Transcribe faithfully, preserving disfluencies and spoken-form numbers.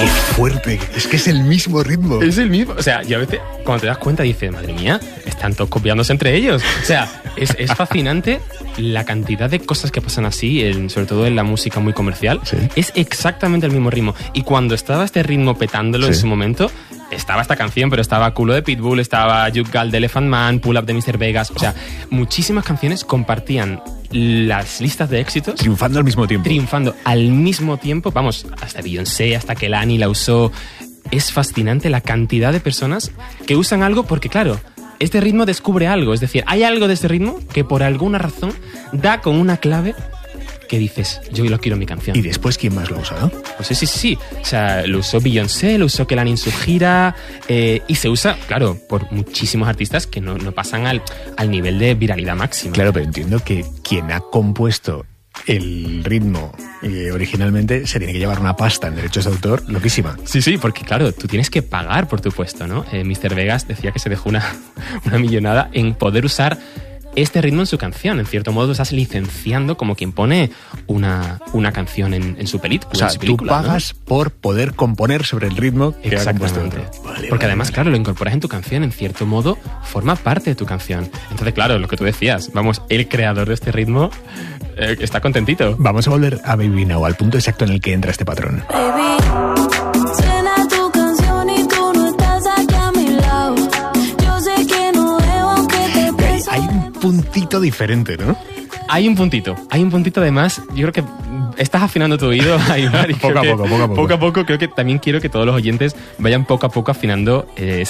¡Qué fuerte! Es que es el mismo ritmo. Es el mismo. O sea, y a veces cuando te das cuenta dices, madre mía, están todos copiándose entre ellos. O sea, es, es fascinante la cantidad de cosas que pasan así, en, sobre todo en la música muy comercial. Sí. Es exactamente el mismo ritmo. Y cuando estaba este ritmo petándolo Sí. en su momento, estaba esta canción, pero estaba Culo de Pitbull, estaba You Gal de Elephant Man, Pull Up de míster Vegas. O sea, muchísimas canciones compartían las listas de éxitos. Triunfando al mismo tiempo. Triunfando al mismo tiempo. Vamos, hasta Beyoncé, hasta Kehlani la usó. Es fascinante la cantidad de personas que usan algo porque, claro, este ritmo descubre algo. Es decir, hay algo de este ritmo que por alguna razón da con una clave que dices, yo lo quiero en mi canción. ¿Y después quién más lo ha usado? Pues sí, sí, sí. O sea, lo usó Beyoncé, lo usó Kehlani en su gira, eh, y se usa, claro, por muchísimos artistas que no, no pasan al, al nivel de viralidad máxima. Claro, pero entiendo que quien ha compuesto el ritmo eh, originalmente se tiene que llevar una pasta en derechos de autor loquísima. Sí, sí, porque claro, tú tienes que pagar por tu puesto, ¿no? Eh, míster Vegas decía que se dejó una, una millonada en poder usar este ritmo en su canción. En cierto modo, estás licenciando como quien pone una, una canción en, en su película. O sea, en su tú película, pagas, ¿no?, por poder componer sobre el ritmo que ha compuesto otro. Vale, Porque vale, además, vale. claro, lo incorporas en tu canción, en cierto modo, forma parte de tu canción. Entonces, claro, lo que tú decías, vamos, el creador de este ritmo eh, está contentito. Vamos a volver a Baby Now, al punto exacto en el que entra este patrón. Baby, suena tu canción y tú no estás aquí a mi lado. Yo sé que no veo aunque te Hay, pienso. hay un puntito diferente, ¿no? Hay un puntito, hay un puntito además, yo creo que estás afinando tu oído, Aymar, y Poco creo a que poco, poco a poco. Poco a poco, creo que también quiero que todos los oyentes vayan poco a poco afinando eh,